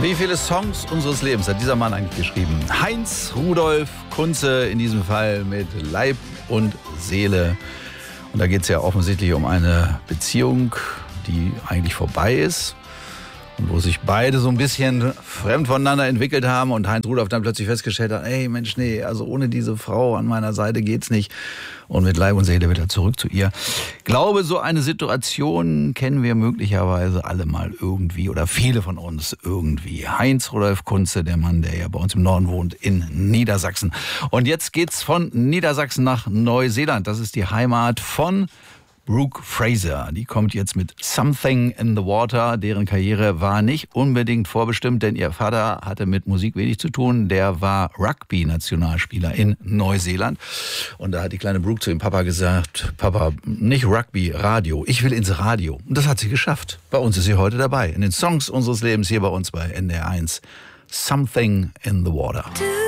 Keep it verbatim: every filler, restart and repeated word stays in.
Wie viele Songs unseres Lebens hat dieser Mann eigentlich geschrieben? Heinz Rudolf Kunze, in diesem Fall mit Leib und Seele. Und da geht es ja offensichtlich um eine Beziehung, die eigentlich vorbei ist. Und wo sich beide so ein bisschen fremd voneinander entwickelt haben und Heinz Rudolf dann plötzlich festgestellt hat, ey Mensch, nee, also ohne diese Frau an meiner Seite geht's nicht. Und mit Leib und Seele wieder zurück zu ihr. Ich glaube, so eine Situation kennen wir möglicherweise alle mal irgendwie oder viele von uns irgendwie. Heinz Rudolf Kunze, der Mann, der ja bei uns im Norden wohnt, in Niedersachsen. Und jetzt geht's von Niedersachsen nach Neuseeland. Das ist die Heimat von Brooke Fraser, die kommt jetzt mit Something in the Water. Deren Karriere war nicht unbedingt vorbestimmt, denn ihr Vater hatte mit Musik wenig zu tun. Der war Rugby-Nationalspieler in Neuseeland. Und da hat die kleine Brooke zu ihrem Papa gesagt, Papa, nicht Rugby, Radio. Ich will ins Radio. Und das hat sie geschafft. Bei uns ist sie heute dabei. In den Songs unseres Lebens hier bei uns bei N D R eins. Something in the Water.